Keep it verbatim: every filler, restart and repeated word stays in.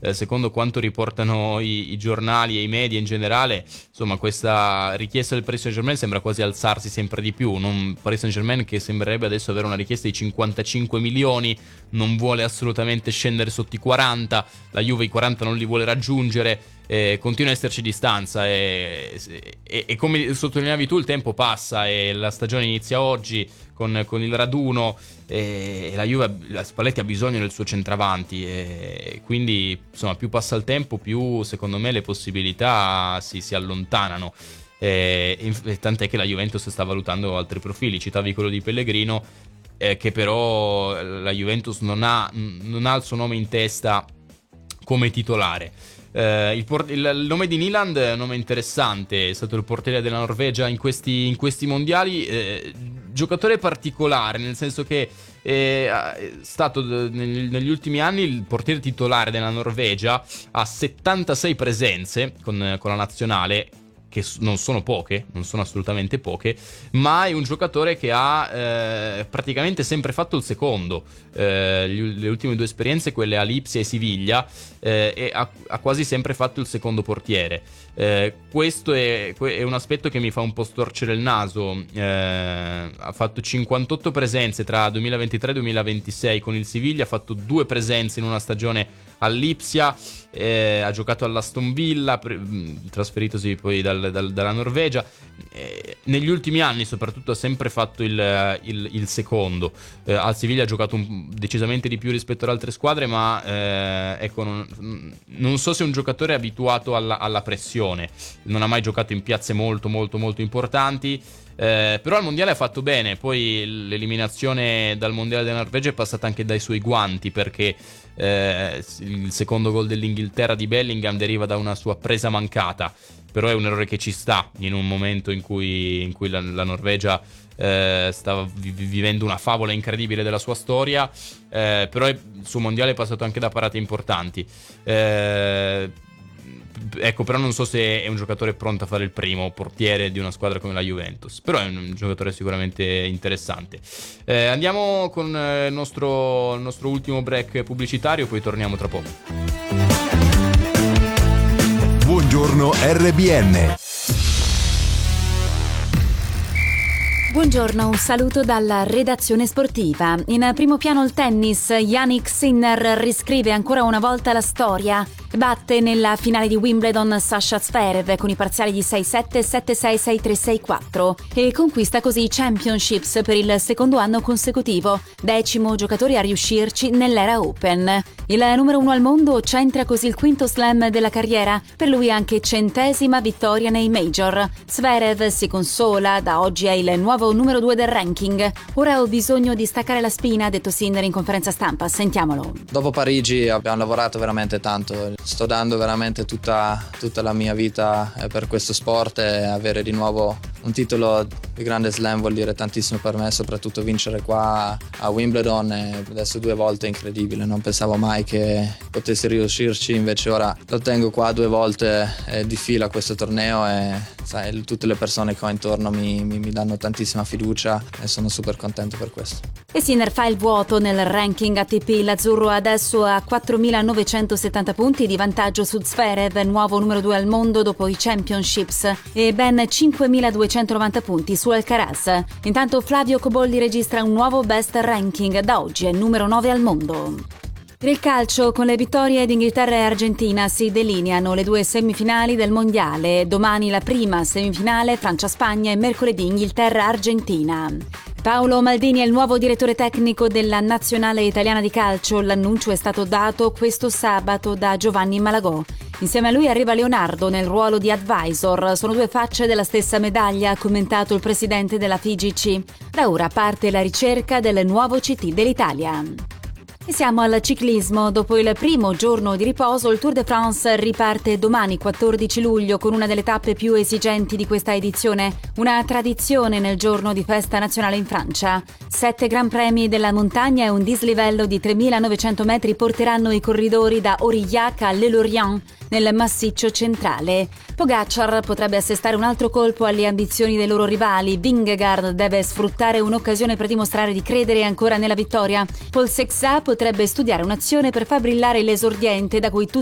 eh, secondo quanto riportano i, i giornali e i media in generale, insomma questa richiesta del Paris Saint-Germain sembra quasi alzarsi sempre di più. Non, Paris Saint-Germain, che sembrerebbe adesso avere una richiesta di cinquantacinque milioni, non vuole assolutamente scendere sotto i quaranta, la Juve i quaranta non li vuole raggiungere, eh, continua a esserci distanza e, e, e come sottolineavi tu il tempo passa e la stagione inizia oggi con, con il raduno e, e la Juve, la Spalletti ha bisogno del suo centravanti e quindi insomma più passa il tempo più secondo me le possibilità si, si allontanano. E, e tant'è che la Juventus sta valutando altri profili, citavi quello di Pellegrino, eh, che però la Juventus non ha, non ha il suo nome in testa come titolare. Eh, il, port- il, il nome di Nyland è un nome interessante, è stato il portiere della Norvegia in questi, in questi mondiali, eh, giocatore particolare nel senso che è stato negli, negli ultimi anni il portiere titolare della Norvegia, ha settantasei presenze con, con la nazionale, che non sono poche, non sono assolutamente poche, ma è un giocatore che ha eh, praticamente sempre fatto il secondo. Eh, gli, le ultime due esperienze, quelle a Lipsia e Siviglia, eh, e ha, ha quasi sempre fatto il secondo portiere. Eh, questo è, è un aspetto che mi fa un po' storcere il naso. Eh, ha fatto cinquantotto presenze tra duemilaventitré e duemilaventisei con il Siviglia, ha fatto due presenze in una stagione all'Ipsia, eh, ha giocato all'Aston Villa, pre- trasferitosi poi dal, dal, dalla Norvegia. Eh, negli ultimi anni soprattutto ha sempre fatto il, il, il secondo. Eh, al Siviglia ha giocato un, decisamente di più rispetto ad altre squadre, ma eh, ecco, non, non so se è un giocatore abituato alla, alla pressione, non ha mai giocato in piazze molto molto molto importanti. Eh, però al mondiale ha fatto bene. Poi l'eliminazione dal mondiale della Norvegia è passata anche dai suoi guanti, perché eh, il secondo gol dell'Inghilterra di Bellingham deriva da una sua presa mancata. Però è un errore che ci sta in un momento in cui, in cui la, la Norvegia eh, stava vi- vivendo una favola incredibile della sua storia. Eh, però il suo mondiale è passato anche da parate importanti. Eh, Ecco, però non so se è un giocatore pronto a fare il primo portiere di una squadra come la Juventus. Però è un giocatore sicuramente interessante. Eh, andiamo con eh, il, nostro, il nostro ultimo break pubblicitario, poi torniamo tra poco. Buongiorno R B N. Buongiorno, un saluto dalla redazione sportiva. In primo piano il tennis, Jannik Sinner riscrive ancora una volta la storia. Batte nella finale di Wimbledon Sasha Zverev con i parziali di sei sette, sette sei, sei tre, sei quattro e conquista così i Championships per il secondo anno consecutivo, decimo giocatore a riuscirci nell'era Open. Il numero uno al mondo centra così il quinto slam della carriera, per lui anche centesima vittoria nei major. Zverev si consola, da oggi è il nuovo numero due del ranking. Ora ho bisogno di staccare la spina, ha detto Sinner in conferenza stampa. Sentiamolo. Dopo Parigi abbiamo lavorato veramente tanto. Sto dando veramente tutta, tutta la mia vita per questo sport e avere di nuovo un titolo di grande slam vuol dire tantissimo per me, soprattutto vincere qua a Wimbledon e adesso due volte è incredibile, non pensavo mai che potessi riuscirci, invece ora lo tengo qua due volte di fila questo torneo e sai, tutte le persone che ho intorno mi, mi, mi danno tantissima fiducia e sono super contento per questo. E Sinner fa il vuoto nel ranking A T P, l'azzurro adesso ha quattromilanovecentosettanta punti di vantaggio su Zverev, nuovo numero due al mondo dopo i Championships, e ben cinquemiladuecentonovanta punti su Alcaraz. Intanto Flavio Cobolli registra un nuovo best ranking, da oggi è numero nove al mondo. Per il calcio, con le vittorie di Inghilterra e Argentina si delineano le due semifinali del mondiale. Domani la prima semifinale Francia-Spagna e mercoledì Inghilterra-Argentina. Paolo Maldini è il nuovo direttore tecnico della nazionale italiana di calcio. L'annuncio è stato dato questo sabato da Giovanni Malagò. Insieme a lui arriva Leonardo nel ruolo di advisor. Sono due facce della stessa medaglia, ha commentato il presidente della F I G C. Da ora parte la ricerca del nuovo C T dell'Italia. E siamo al ciclismo. Dopo il primo giorno di riposo, il Tour de France riparte domani quattordici luglio con una delle tappe più esigenti di questa edizione, una tradizione nel giorno di festa nazionale in Francia. Sette gran premi della montagna e un dislivello di tremilanovecento metri porteranno i corridori da Aurillac a Le Lorient nel massiccio centrale. Pogacar potrebbe assestare un altro colpo alle ambizioni dei loro rivali. Vingegaard deve sfruttare un'occasione per dimostrare di credere ancora nella vittoria. Paul Sexat potrebbe studiare un'azione per far brillare l'esordiente da cui tutti